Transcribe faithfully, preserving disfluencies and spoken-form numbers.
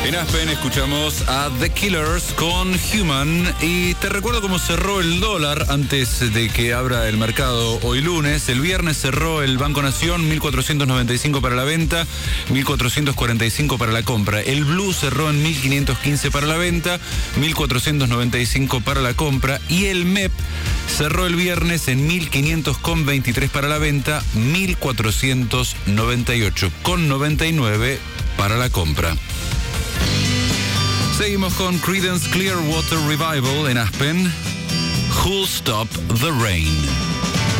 En Aspen escuchamos a The Killers con Human y te recuerdo cómo cerró el dólar antes de que abra el mercado hoy lunes. El viernes cerró el Banco Nación mil cuatrocientos noventa y cinco para la venta, mil cuatrocientos cuarenta y cinco para la compra. El Blue cerró en mil quinientos quince para la venta, mil cuatrocientos noventa y cinco para la compra y el M E P cerró el viernes en mil quinientos veintitrés para la venta, mil cuatrocientos noventa y ocho con noventa y nueve para la compra. Seguimos con Creedence Clearwater Revival en Aspen. Who'll Stop the Rain.